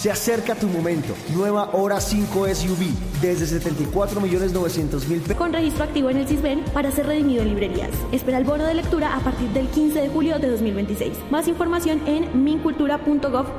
Se acerca tu momento. Nueva Hora 5 SUV desde 74.900.000 pesos. Con registro activo en el Sisbén para ser redimido en librerías. Espera el bono de lectura a partir del 15 de julio de 2026. Más información en mincultura.gov.co.